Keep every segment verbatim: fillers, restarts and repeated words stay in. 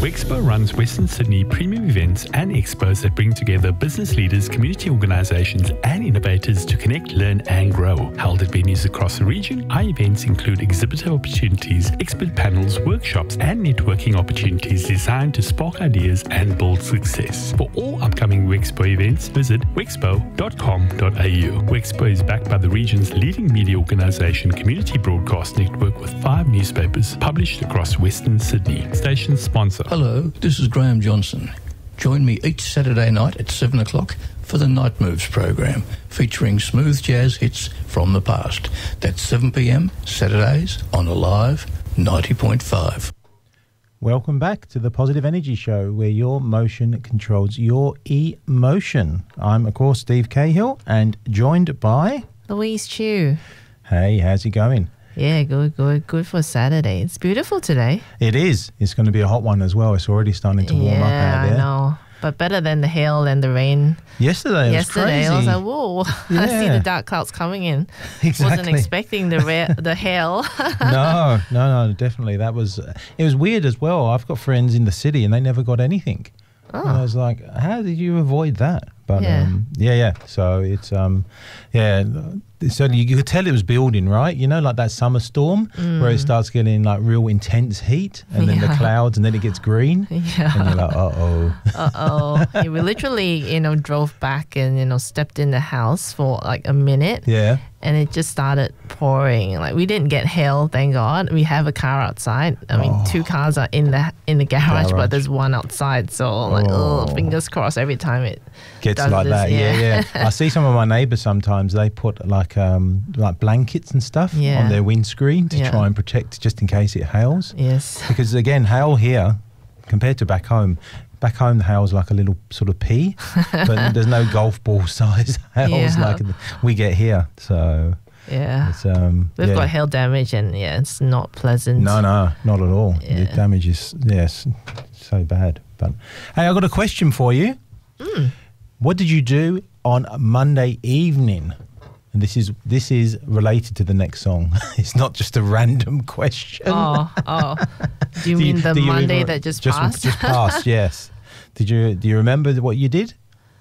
Wexpo runs Western Sydney premium events and expos that bring together business leaders, community organisations and innovators to connect, learn and grow. Held at venues across the region, our events include exhibitor opportunities, expert panels, workshops and networking opportunities designed to spark ideas and build success. For all upcoming Wexpo events, visit wexpo dot com dot a u. Wexpo is backed by the region's leading media organisation, Community Broadcast Network, with five newspapers published across Western Sydney. Station sponsor. Hello, this is Graham Johnson. Join me each Saturday night at seven o'clock for the Night Moves program, featuring smooth jazz hits from the past. That's seven p m Saturdays on Alive ninety point five. Welcome back to the Positive Energy Show, where your motion controls your emotion. I'm, of course, Steve Cahill, and joined by... Louise Chu. Hey, how's it going? Yeah, good, good, good for Saturday. It's beautiful today. It is. It's going to be a hot one as well. It's already starting to warm yeah, up out there. I know. But better than the hail and the rain. Yesterday, it Yesterday, was crazy. I was like, whoa, Yeah. I see the dark clouds coming in. Exactly. Wasn't expecting the ra- the hail. no, no, no, definitely. That was, it was weird as well. I've got friends in the city and they never got anything. Oh. And I was like, how did you avoid that? But yeah, um, yeah, yeah. So it's, um, yeah, so you, you could tell it was building, right? You know, like that summer storm mm. where it starts getting like real intense heat and then yeah. the clouds and then it gets green. Yeah. And you're like, uh-oh. Uh-oh. Yeah, we literally, you know, drove back and, you know, stepped in the house for like a minute. Yeah. And it just started pouring. Like, we didn't get hail, thank God. We have a car outside. I mean, Oh. two cars are in the in the garage, Garage. but there's one outside. So, like, oh, Oh. fingers crossed every time it Gets does like this, that, yeah, yeah. yeah. I see some of my neighbours sometimes, they put like um like blankets and stuff Yeah. on their windscreen to Yeah. try and protect just in case it hails. Yes. Because again, hail here, compared to back home, back home the hail's like a little sort of pea, but there's no golf ball size hails Yeah. like we get here. So Yeah. it's um We've yeah. got hail damage and, yeah, it's not pleasant. No, no, not at all. Yeah. The damage is, yes, so bad. But hey, I've got a question for you. Mm. What did you do on Monday evening? And this is this is related to the next song. It's not just a random question. Oh, oh. Do you Do mean the do you Monday remember- that just, just passed? Just passed, yes. Did you do you remember what you did?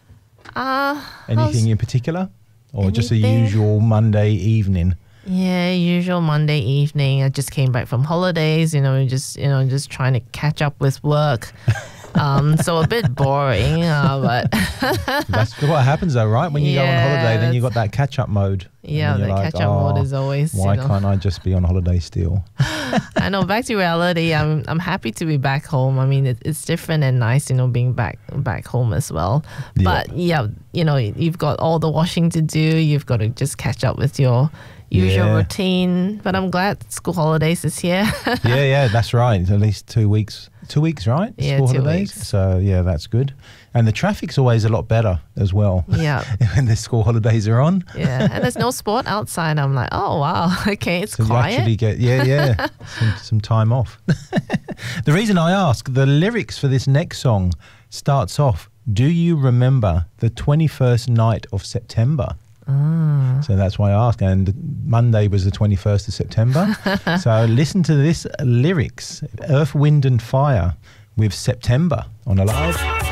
Uh, Anything in particular, or just a Anything? usual Monday evening? Yeah, usual Monday evening. I just came back from holidays, you know, just you know, just trying to catch up with work. Um, so a bit boring, uh, but That's what happens, though, right? When you go on Yeah, holiday, then you that's- got that catch-up mode. And yeah, then the you're like, catch-up mode "Oh, is always. Why you know, can't I just be on holiday still? I know. Back to reality. I'm I'm happy to be back home. I mean, it, it's different and nice, you know, being back back home as well. Yeah. But yeah, you know, you've got all the washing to do. You've got to just catch up with your usual Yeah. routine. But I'm glad school holidays is here. yeah, yeah, that's right. It's at least two weeks. Two weeks, right? Yeah, School two holidays. weeks. So yeah, that's good. And the traffic's always a lot better as well. Yeah. when the school holidays are on. Yeah, and there's no sport outside. I'm like, oh wow, okay, it's So you quiet. actually get yeah, yeah, some, some time off. The reason I ask, the lyrics for this next song starts off, "Do you remember the twenty-first night of September?" Ah. So that's why I ask. And Monday was the twenty-first of September. So listen to this lyrics, Earth, Wind and Fire with September on Alive.